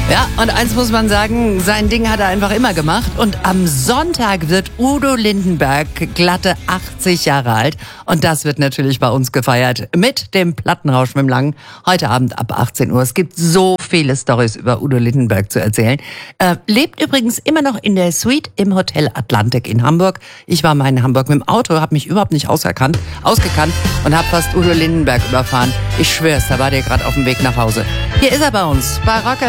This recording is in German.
Ja, und eins muss man sagen, sein Ding hat er einfach immer gemacht. Und am Sonntag wird Udo Lindenberg glatte 80 Jahre alt. Und das wird natürlich bei uns gefeiert mit dem Plattenrausch mit dem Langen. Heute Abend ab 18 Uhr. Es gibt so viele Storys über Udo Lindenberg zu erzählen. Lebt übrigens immer noch in der Suite im Hotel Atlantik in Hamburg. Ich war mal in Hamburg mit dem Auto, habe mich überhaupt nicht ausgekannt und habe fast Udo Lindenberg überfahren. Ich schwör's, da war der gerade auf dem Weg nach Hause. Hier ist er bei uns, bei Rock